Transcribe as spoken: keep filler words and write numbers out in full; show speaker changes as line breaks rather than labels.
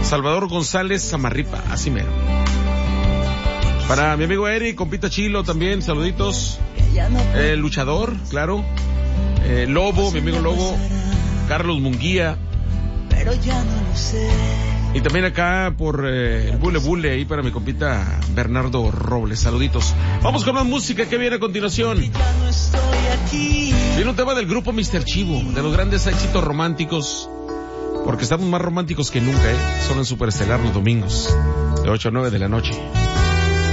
Salvador González Zamarripa, así mero. Para mi amigo Eric, compita Chilo también, saluditos. El luchador, claro. Eh, Lobo, mi amigo Lobo. Carlos Munguía.
Pero ya no lo sé.
Y también acá por eh, el Bule Bule, ahí para mi compita Bernardo Robles, saluditos. Vamos con más música que viene a continuación. Viene un tema del grupo mister Chivo, de los grandes éxitos románticos, porque estamos más románticos que nunca, ¿eh? Solo en Superestelar los domingos, de ocho a nueve de la noche.